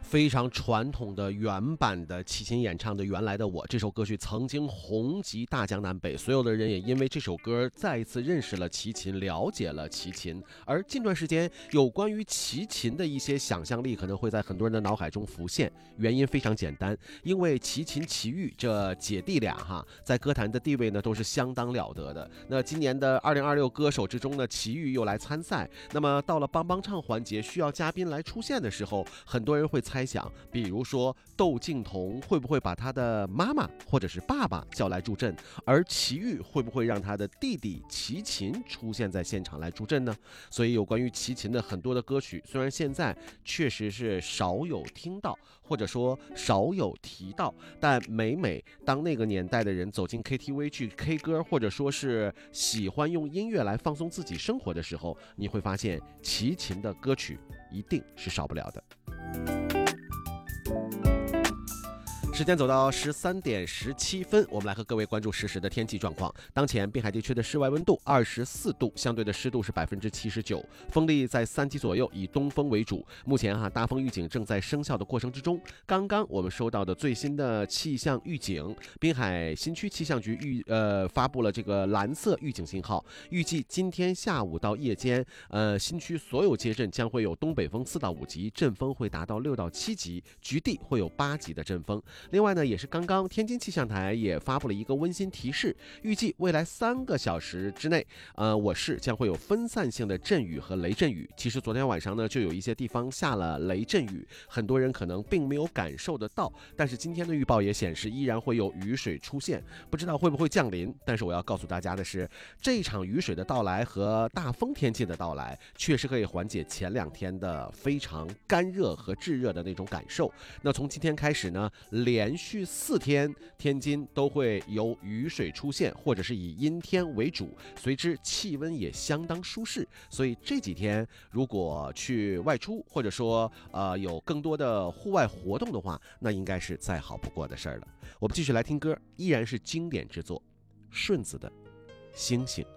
非常传统的原版的齐秦演唱的《原来的我》这首歌曲曾经红极大江南北，所有的人也因为这首歌再一次认识了齐秦，了解了齐秦。而近段时间有关于齐秦的一些想象力可能会在很多人的脑海中浮现，原因非常简单，因为齐秦齐豫这姐弟俩在歌坛的地位呢都是相当了得的。那今年的2026歌手之中呢，齐豫又来参赛，那么到了帮帮唱环节需要嘉宾来出现的时候，很多人会猜想，比如说窦靖童会不会把他的妈妈或者是爸爸叫来助阵，而齐豫会不会让他的弟弟齐秦出现在现场来助阵呢？所以有关于齐秦的很多的歌曲，虽然现在确实是少有听到，或者说少有提到，但每当那个年代的人走进 KTV 去 K 歌，或者说是喜欢用音乐来放松自己生活的时候，你会发现齐秦的歌曲一定是少不了的。时间走到13点17分，我们来和各位关注实时的天气状况。当前滨海地区的室外温度24度，相对的湿度是79%，风力在3级左右，以东风为主。目前大风预警正在生效的过程之中。刚刚我们收到的最新的气象预警，滨海新区气象局发布了这个蓝色预警信号，预计今天下午到夜间，新区所有街镇将会有东北风4到5级，阵风会达到6到7级，局地会有8级的阵风。另外呢，也是刚刚天津气象台也发布了一个温馨提示，预计未来3个小时之内，我市将会有分散性的阵雨和雷阵雨。其实昨天晚上呢，就有一些地方下了雷阵雨，很多人可能并没有感受得到，但是今天的预报也显示依然会有雨水出现，不知道会不会降临。但是我要告诉大家的是，这场雨水的到来和大风天气的到来，确实可以缓解前2天的非常干热和炙热的那种感受。那从今天开始呢，连续4天天津都会有雨水出现，或者是以阴天为主，随之气温也相当舒适。所以这几天如果去外出，或者说有更多的户外活动的话，那应该是再好不过的事儿了。我们继续来听歌，依然是经典之作，顺子的《星星》。